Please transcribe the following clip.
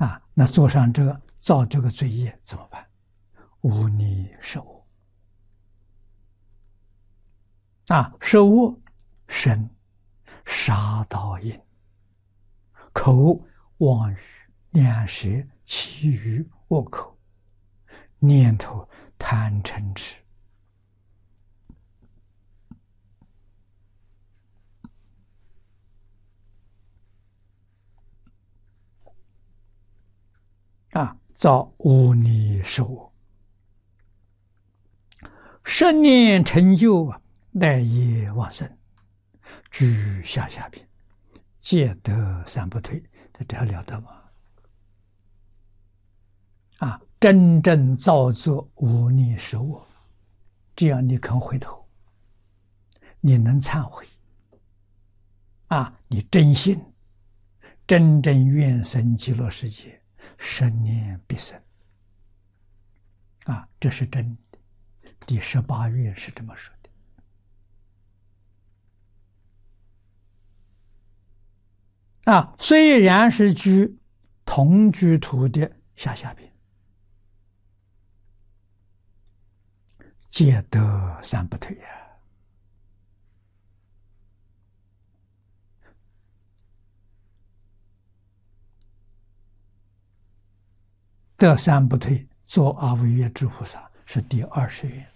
那做上这个造这个罪业怎么办？无逆受恶受恶，身杀盗淫，口妄语两舌绮语恶口，念头贪嗔痴。造无逆受恶，10念成就赖业往生，居下下品，戒得三不退，这还了得吗？真正造作无逆受恶，这样你肯回头，你能忏悔你真心真正愿生极乐世界，10念必生这是真的。第18愿是这么说的虽然是居同居土的下下品，戒得三不退得三不退，做阿惟越之菩萨是第20愿